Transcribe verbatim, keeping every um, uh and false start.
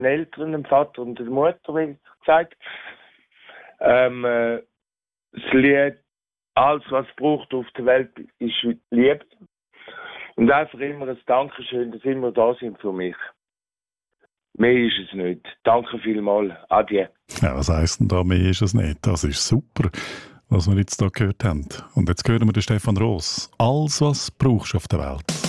Eltern, dem Vater und der Mutter, wie gesagt. Ähm, äh, das Lied, alles, was es braucht auf der Welt, ist Liebe. Und einfach immer ein Dankeschön, dass Sie immer da sind für mich. Mehr ist es nicht. Danke vielmals. Adieu. Ja, was heisst denn da, mehr ist es nicht? Das ist super, was wir jetzt hier gehört haben. Und jetzt hören wir den Stefan Roos. Alles, was du brauchst auf der Welt.